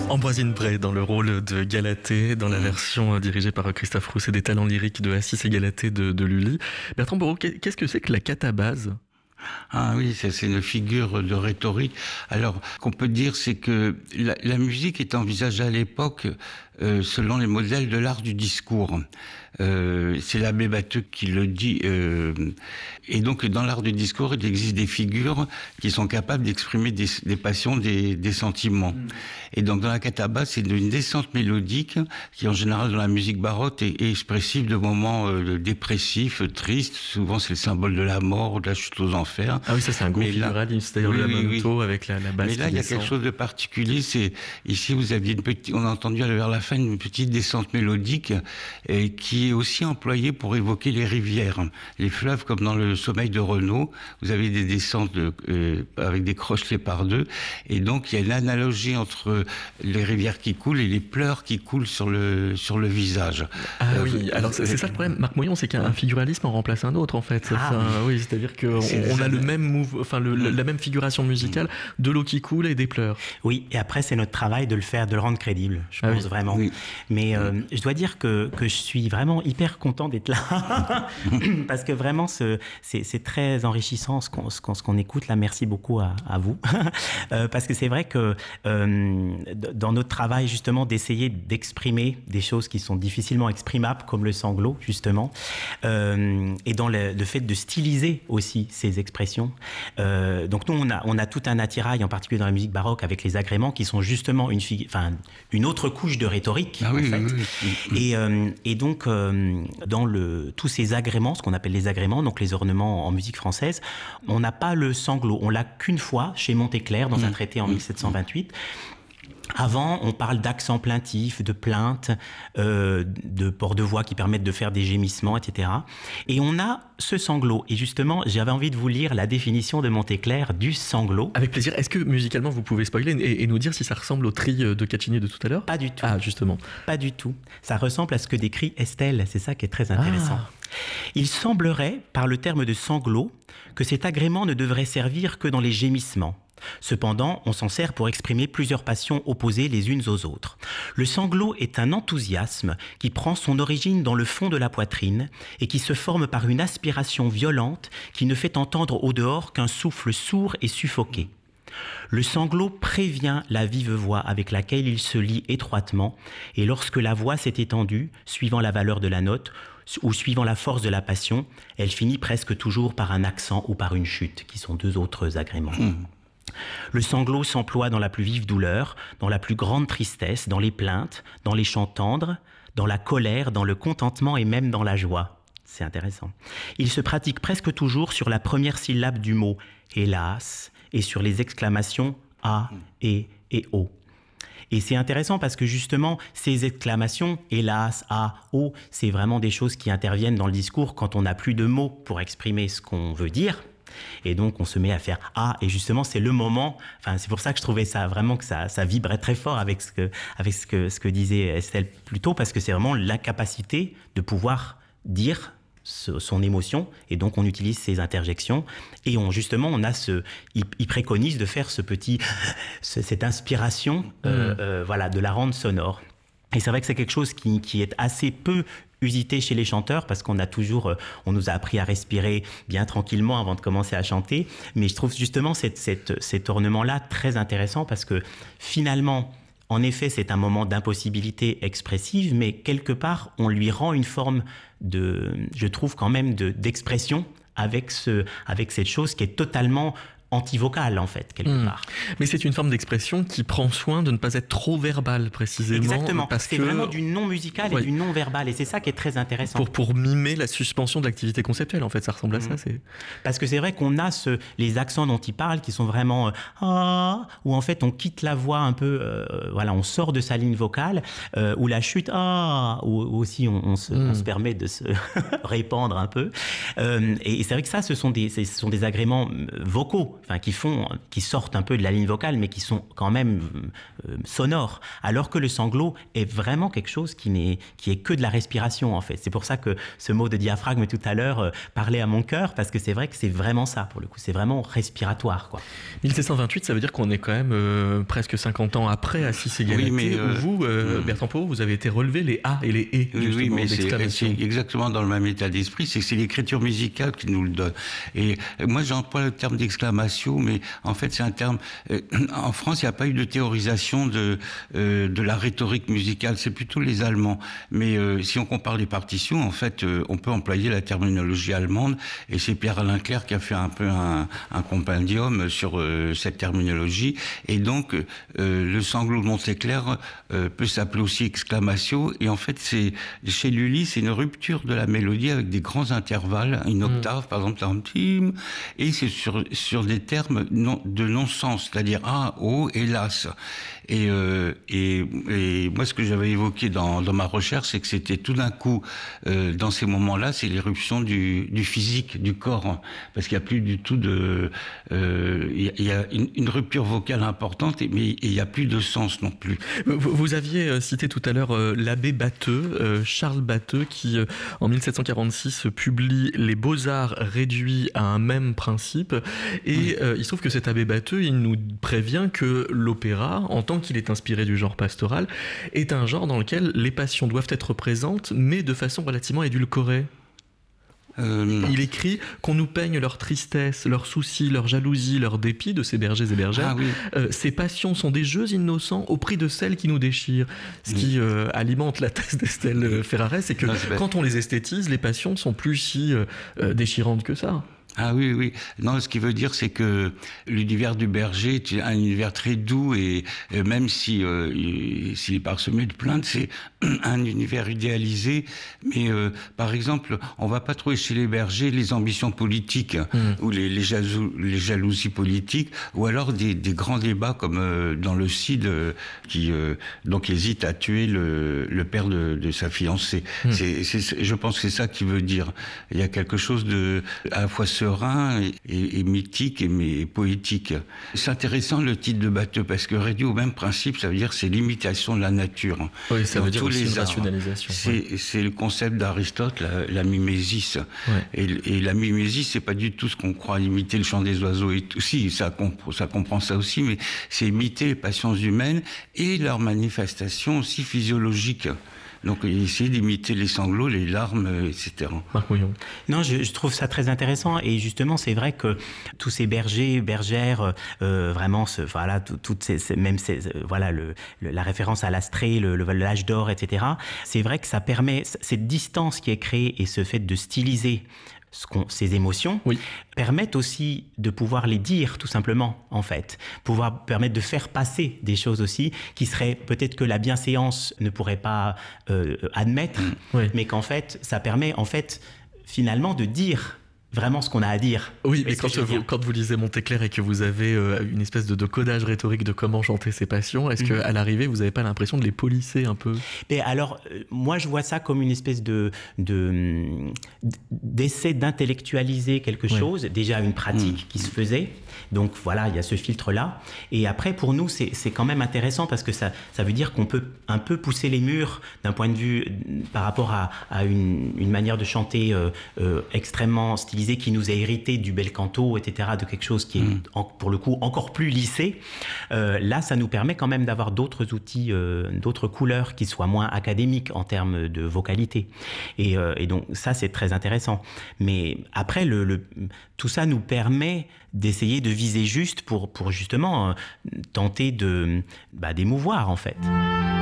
Ambroisine Bray dans le rôle de Galatée, dans la version dirigée par Christophe Rousset des talents lyriques de Assis et Galatée de Lully. Bertrand Borot, qu'est-ce que c'est que la catabase ? Ah oui, c'est une figure de rhétorique. Alors, qu'on peut dire, c'est que la musique est envisagée à l'époque selon les modèles de l'art du discours. C'est l'abbé Batteux qui le dit. Et donc, dans l'art du discours, il existe des figures qui sont capables d'exprimer des passions, des sentiments. Et donc, dans la catabase, c'est une descente mélodique qui, en général, dans la musique baroque, est expressive de moments dépressifs, tristes. Souvent, c'est le symbole de la mort, de la chute aux enfers. Ah oui, ça c'est un gros figuralisme, c'est-à-dire le lamento avec la basse. Mais là, il y a quelque chose de particulier. C'est ici, vous aviez on a entendu vers la fin une petite descente mélodique qui est aussi employée pour évoquer les rivières, les fleuves, comme dans le Sommeil de Renaud. Vous avez des descentes avec des crochelets par deux, et donc il y a une analogie entre les rivières qui coulent et les pleurs qui coulent sur le visage. Ah oui, alors c'est ça le problème, Marc Moyon, c'est qu'un figuralisme en remplace un autre en fait. Oui, c'est-à-dire qu'on a le même la même figuration musicale, de l'eau qui coule et des pleurs. Oui, et après c'est notre travail de le rendre crédible, je pense vraiment. Oui. Mais je dois dire que je suis vraiment hyper content d'être là parce que vraiment c'est très enrichissant ce qu'on écoute là. Merci beaucoup à vous parce que c'est vrai que dans notre travail justement d'essayer d'exprimer des choses qui sont difficilement exprimables comme le sanglot justement et dans le fait de styliser aussi ces expressions. Donc nous on a tout un attirail en particulier dans la musique baroque avec les agréments qui sont justement une autre couche de rhétorique en fait. Oui. Et donc dans tous ces agréments, ce qu'on appelle les agréments, donc les ornements en musique française, on n'a pas le sanglot, on l'a qu'une fois chez Montéclair dans un traité en 1728. Avant, on parle d'accents plaintifs, de plaintes, de ports de voix qui permettent de faire des gémissements, etc. Et on a ce sanglot. Et justement, j'avais envie de vous lire la définition de Montéclair du sanglot. Avec plaisir. Est-ce que musicalement, vous pouvez spoiler et nous dire si ça ressemble au tri de Caccini de tout à l'heure ? Pas du tout. Ah, justement. Pas du tout. Ça ressemble à ce que décrit Estelle. C'est ça qui est très intéressant. Il semblerait, par le terme de sanglot, que cet agrément ne devrait servir que dans les gémissements. Cependant, on s'en sert pour exprimer plusieurs passions opposées les unes aux autres. Le sanglot est un enthousiasme qui prend son origine dans le fond de la poitrine et qui se forme par une aspiration violente qui ne fait entendre au dehors qu'un souffle sourd et suffoqué. Le sanglot prévient la vive voix avec laquelle il se lie étroitement et lorsque la voix s'est étendue, suivant la valeur de la note ou suivant la force de la passion, elle finit presque toujours par un accent ou par une chute, qui sont deux autres agréments. Le sanglot s'emploie dans la plus vive douleur, dans la plus grande tristesse, dans les plaintes, dans les chants tendres, dans la colère, dans le contentement et même dans la joie. C'est intéressant. Il se pratique presque toujours sur la première syllabe du mot « hélas » et sur les exclamations « a » et « o ». Et c'est intéressant parce que justement, ces exclamations, hélas, ah, oh, c'est vraiment des choses qui interviennent dans le discours quand on n'a plus de mots pour exprimer ce qu'on veut dire. Et donc on se met à faire ah, et justement c'est le moment, c'est pour ça que je trouvais ça vraiment que ça vibrait très fort avec ce que disait Estelle plus tôt, parce que c'est vraiment l'incapacité de pouvoir dire son émotion, et donc on utilise ces interjections et il préconise de faire cette inspiration de la rendre sonore. Et c'est vrai que c'est quelque chose qui est assez peu usité chez les chanteurs, parce qu'on nous a appris à respirer bien tranquillement avant de commencer à chanter. Mais je trouve justement cet ornement-là très intéressant, parce que finalement, en effet, c'est un moment d'impossibilité expressive, mais quelque part, on lui rend une forme je trouve quand même d'expression avec cette chose qui est totalement antivocale en fait, quelque part. Mais c'est une forme d'expression qui prend soin de ne pas être trop verbale, précisément. Exactement, c'est vraiment du non musical et du non verbal, et c'est ça qui est très intéressant. Pour mimer la suspension de l'activité conceptuelle, en fait, ça ressemble à ça. Parce que c'est vrai qu'on a les accents dont il parle qui sont vraiment où en fait on quitte la voix un peu, on sort de sa ligne vocale, ou la chute où aussi on se permet de se répandre un peu. Et c'est vrai que ça, ce sont des agréments vocaux qui sortent un peu de la ligne vocale, mais qui sont quand même sonores. Alors que le sanglot est vraiment quelque chose qui est que de la respiration, en fait. C'est pour ça que ce mot de diaphragme tout à l'heure parlait à mon cœur, parce que c'est vrai que c'est vraiment ça, pour le coup. C'est vraiment respiratoire, quoi. 1728, ça veut dire qu'on est quand même presque 50 ans après Assis-Égalité, où vous, Bertrand Pau, vous avez été relevé les A et les E, oui, mais d'exclamation. C'est exactement dans le même état d'esprit, c'est l'écriture musicale qui nous le donne. Et moi, j'emploie le terme d'exclamation, mais en fait, c'est un terme... en France, il n'y a pas eu de théorisation de la rhétorique musicale, c'est plutôt les Allemands. Mais si on compare les partitions, en fait, on peut employer la terminologie allemande, et c'est Pierre-Alain Clerc qui a fait un peu un compendium sur cette terminologie. Et donc, le sanglot de Montéclair peut s'appeler aussi exclamation, et en fait, chez Lully, c'est une rupture de la mélodie avec des grands intervalles, une octave, par exemple, et c'est sur des termes de non-sens, c'est-à-dire A, O et Las. Et moi, ce que j'avais évoqué dans ma recherche, c'est que c'était tout d'un coup, dans ces moments-là, c'est l'éruption du physique, du corps, parce qu'il n'y a plus du tout il y a une rupture vocale importante, mais il n'y a plus de sens non plus. Vous aviez cité tout à l'heure l'abbé Batteux, Charles Batteux, qui en 1746 publie Les Beaux-Arts réduits à un même principe, et il se trouve que cet abbé Batteux, il nous prévient que l'opéra, en tant qu'il est inspiré du genre pastoral, est un genre dans lequel les passions doivent être présentes, mais de façon relativement édulcorée. Il écrit qu'on nous peigne leur tristesse, leurs soucis, leur jalousie, leur dépit de ces bergers et bergères. Ces passions sont des jeux innocents au prix de celles qui nous déchirent. Ce qui alimente la thèse d'Estelle Ferraret, c'est que quand on les esthétise, les passions ne sont plus si déchirantes que ça. Ah oui, oui. Non, ce qui veut dire, c'est que l'univers du berger est un univers très doux, et même s'il est parsemé de plaintes, c'est un univers idéalisé. Mais par exemple, on va pas trouver chez les bergers les ambitions politiques ou les jalousies politiques, ou alors des grands débats comme dans le Cid qui donc hésite à tuer le père de sa fiancée. Je pense que c'est ça qu'il veut dire. Il y a quelque chose de à la fois serein et mythique mais poétique. C'est intéressant le titre de Batteux, parce que réduit au même principe, ça veut dire c'est l'imitation de la nature. Oui, ça veut dire aussi une arts. rationalisation. C'est le concept d'Aristote, la mimésis. Et la mimésis, c'est pas du tout ce qu'on croit imiter le chant des oiseaux. Et tout. Si, ça comprend ça aussi, mais c'est imiter les passions humaines et leurs manifestations aussi physiologiques. Donc, essayer d'imiter les sanglots, les larmes, etc. Marc Mouillon. Non, je trouve ça très intéressant. Et justement, c'est vrai que tous ces bergers, bergères, vraiment, la référence à l'Astrée, l'âge d'or, etc. C'est vrai que ça permet, cette distance qui est créée et ce fait de styliser ces émotions permettent aussi de pouvoir les dire tout simplement, en fait, permettre de faire passer des choses aussi qui seraient peut-être que la bienséance ne pourrait pas admettre, mais qu'en fait ça permet en fait finalement de dire vraiment ce qu'on a à dire. Oui, mais quand vous lisez Montéclair et que vous avez une espèce de codage rhétorique de comment chanter ses passions, est-ce qu'à l'arrivée, vous n'avez pas l'impression de les polisser un peu ? Et alors, moi, je vois ça comme une espèce d'essai d'intellectualiser quelque chose, déjà une pratique qui se faisait. Donc voilà, il y a ce filtre-là. Et après, pour nous, c'est quand même intéressant parce que ça veut dire qu'on peut un peu pousser les murs d'un point de vue par rapport à une manière de chanter extrêmement stylisée qui nous a hérité du bel canto, etc., de quelque chose qui est, pour le coup, encore plus lissé. Là, ça nous permet quand même d'avoir d'autres outils, d'autres couleurs qui soient moins académiques en termes de vocalité. Et donc, ça, c'est très intéressant. Mais après, tout ça nous permet d'essayer de viser juste pour justement tenter d'émouvoir, en fait.